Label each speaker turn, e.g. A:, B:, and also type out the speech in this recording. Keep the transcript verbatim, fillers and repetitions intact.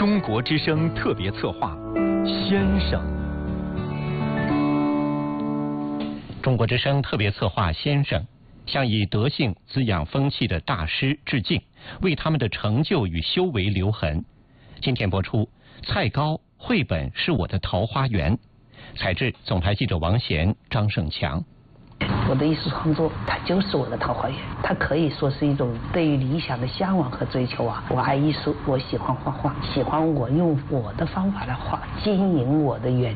A: 中国之声特别策划，先生。
B: 中国之声特别策划先生，向以德性滋养风气的大师致敬，为他们的成就与修为留痕。今天播出蔡高绘本是我的桃花源，采制总台记者王贤、张胜强。
C: 我的艺术创作，它就是我的桃花源，它可以说是一种对于理想的向往和追求啊！我爱艺术，我喜欢画画，喜欢我用我的方法来画，经营我的园